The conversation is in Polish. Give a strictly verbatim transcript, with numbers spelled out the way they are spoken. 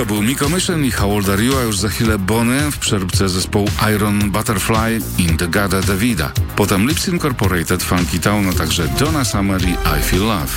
To był Miko Mission i How Old Are You, a już za chwilę Bonny w przeróbce zespołu Iron Butterfly in the Gada Davida. Potem Lips Incorporated, Funky Town, a także Donna Summer i I Feel Love.